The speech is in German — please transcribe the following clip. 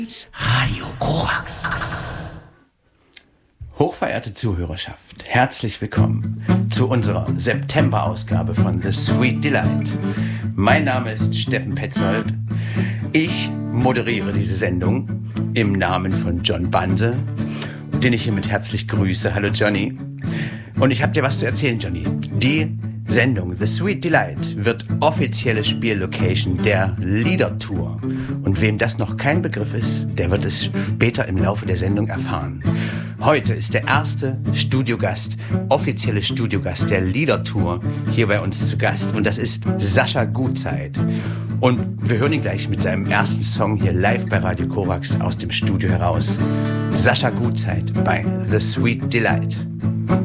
Radio Korax. Hochverehrte Zuhörerschaft, herzlich willkommen zu unserer September-Ausgabe von The Sweet Delight. Mein Name ist Steffen Petzold. Ich moderiere diese Sendung im Namen von John Banse, den ich hiermit herzlich grüße. Hallo Johnny. Und ich habe dir was zu erzählen, Johnny. Die Sendung The Sweet Delight wird offizielle Spiellocation der Liedertour. Und wem das noch kein Begriff ist, der wird es später im Laufe der Sendung erfahren. Heute ist der erste offizielle Studiogast der Liedertour hier bei uns zu Gast. Und das ist Sascha Gutzeit. Und wir hören ihn gleich mit seinem ersten Song hier live bei Radio Korax aus dem Studio heraus. Sascha Gutzeit bei The Sweet Delight.